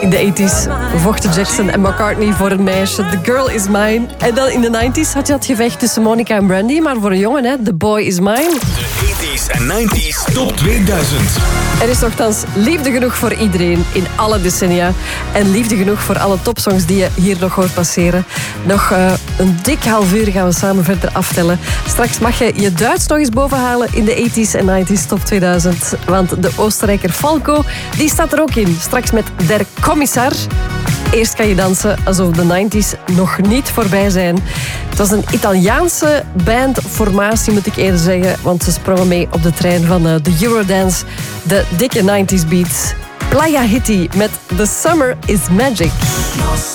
In de 80's vochten Jackson en McCartney voor een meisje. The Girl Is Mine. En dan in de 90's had je dat gevecht tussen Monica en Brandy. Maar voor een jongen, hè, The Boy Is Mine. De 80's en 90's Top 2000. Er is nogthans liefde genoeg voor iedereen in alle decennia. En liefde genoeg voor alle topsongs die je hier nog hoort passeren. Nog een dik half uur gaan we samen verder aftellen. Straks mag je je Duits nog eens bovenhalen in de 80's en 90's Top 2000. Want de Oostenrijker Falco, die staat er ook in. Straks met Der Kommissar. Eerst kan je dansen alsof de 90's nog niet voorbij zijn. Het was een Italiaanse bandformatie, moet ik eerder zeggen. Want ze sprongen mee op de trein van de Eurodance. De dikke 90's beats. Playa Hitty met The Summer Is Magic.